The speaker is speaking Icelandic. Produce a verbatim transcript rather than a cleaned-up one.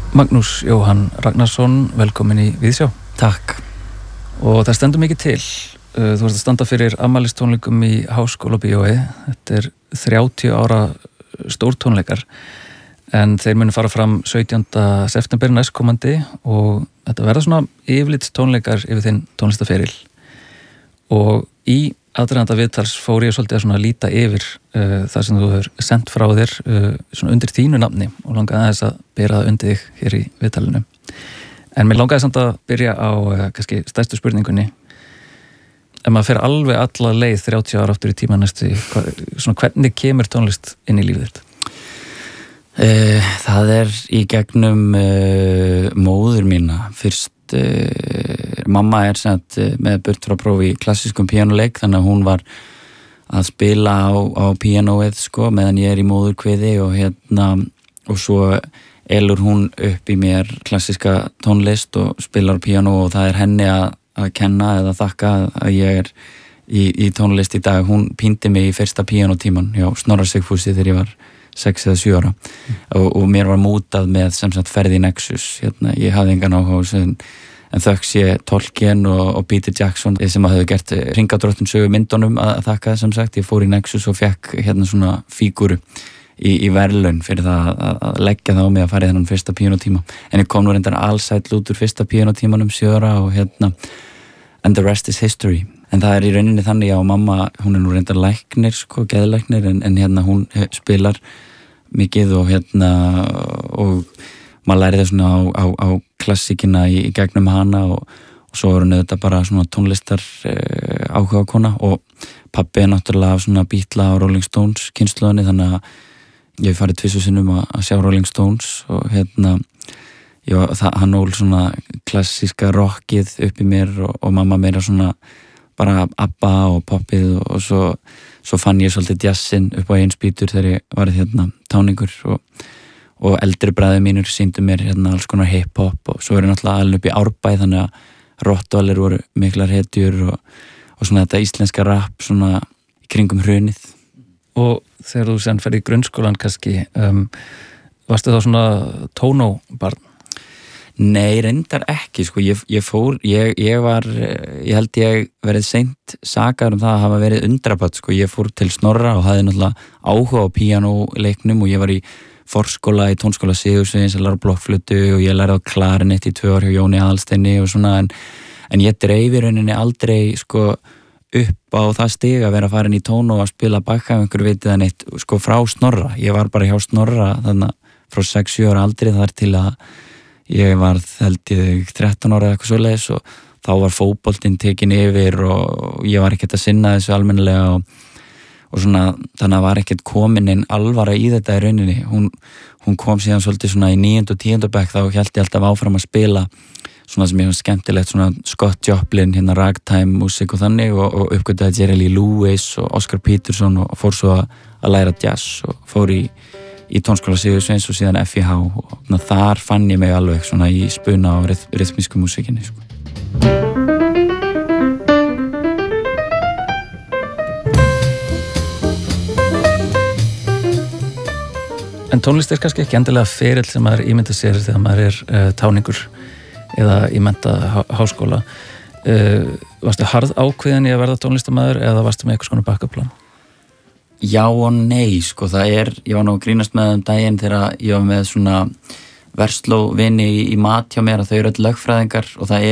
Magnús Jóhann Ragnarsson, velkomin í Víðsjá. Takk. Og það stendur mikið til. Þú varst að standa fyrir afmælistónleikum í Háskólabíói. Þetta er þrjátíu ára stórtónleikar. En þeir munu fara fram sautjánda september næstkomandi og þetta verða svona yfirlits tónleikar yfir þinn tónlistaferil. Og í aðdraganda viðtals fór ég svolítið að svona líta yfir uh, það sem þú hefur sendt frá þér uh, svona undir þínu nafni og langaði aðeins að bera það undir þig hér í viðtalinu. En mér langaði samt að byrja á uh, kannski stærstu spurningunni. Ef maður fer alveg alla leið þrjátíu ára aftur í tíma næstu, hva, svona hvernig kemur tónlist inn í lífið þitt? Uh, það er í gegnum uh, móður mína. Fyrst uh, mamma er sett uh, með burt frá prófi í klassískum píanóleik, þannig að hún var að spila á, á píanóið sko, meðan ég er í móðurkviði og hérna og svo elur hún upp í mér klassíska tónlist og spilar píanó og það er henni að, að kenna eða þakka að ég er í, í tónlist í dag. Hún píndi mig í fyrsta píanótíman hjá Snorra Sigfúsi þegar ég var sex eða sjö ára mm. og, og mér var mútað með sem sagt ferði í Nexus hérna, ég hafði engan áhuga en, en þökks ég Tolkien og, og Peter Jackson sem að höfðu gert Hringadróttin sögu myndunum að, að þakka sem sagt, ég fór í Nexus og fekk hérna svona fígúru í, í verðlaun fyrir það að, að leggja það á mig að fara í þennan fyrsta píanótíma en ég kom nú reyndar allsæll út úr fyrsta píanótímanum sjö ára og hérna and the rest is history. En það er í rauninni þannig að mamma, hún er nú reyndar læknir, sko, geðlæknir, en, en hérna hún spilar mikið og hérna, og maður læri það svona á, á, á klassíkina í, í gegnum hana og, og svo er hún auðvitað bara svona tónlistar eh, áhuga kona og pabbi er náttúrulega af svona Beatla og Rolling Stones kynslóðinni, þannig að ég hef farið tvisvar sinnum að, að sjá Rolling Stones og hérna, já, það, hann ól svona klassíska rockið upp í mér og, og mamma meira svona bara ABBA og poppið og, og svo, svo fann ég svolítið jazzinn upp á einn spýtur þegar ég var hérna táningur og, og eldri bræður mínur sýndu mér hérna alls konar hip-hop og svo er ég náttúrulega alveg upp í Árbæ þannig að Rottweiler voru miklar hetjur og, og svona þetta íslenska rap svona í kringum hrunið. Og þegar þú sen ferð í grunnskólan kannski, um, varstu þá svona tónóbarn? Nei, reyndar ekki, sko, ég, ég fór, ég, ég var, ég held ég verið seint sakaður um það að hafa verið undrabarn, sko, ég fór til Snorra og hafði náttúrulega áhuga á píanóleiknum og ég var í forskóla í tónskóla Sigursveins að læra blokkflötu og ég lærði á klarinett í tvö ár hjá Jóni Aðalsteini og svona, en, en ég dreif í rauninni aldrei, sko, upp á það stig að vera að fara inn í tón og að spila bakka ef einhver vitið að neitt, sko, frá Snorra, ég var bara hjá Snorra þannig frá sex sjö ára aldrei þar til að ég var held ég þrettán ára eða eitthvað svoleiðis og þá var fótboltinn tekin yfir og ég var ekkert að sinna þessu almennilega og, og svona, þannig að var ekkert komin inn alvara í þetta í rauninni. Hún, hún kom síðan svolítið svona í níunda og tíunda bekk, þá hélt ég alltaf áfram að spila svona sem ég var skemmtilegt, svona Scott Joplin, hérna ragtime músík og þannig og, og uppgötaði Jerry Lee Lewis og Oscar Peterson og fór svo að, að læra jazz og fór í í tónskóla Sigursveins og síðan F I H og na, þar fann ég mig alveg svona í spuna á ryth, rythmísku músíkinni, sko. En tónlist er kannski ekki endilega ferill sem maður ímynda sér þegar maður er uh, táningur eða í mennta há, háskóla. Uh, varstu harð ákveðin í að verða tónlistarmaður eða varstu með eitthvað svona backuplan? Já og nei, sko, það er, ég var nú að grínast með um daginn þegar ég var með svona verslóvini í, í mat hjá mér að þau eru öll lögfræðingar og það er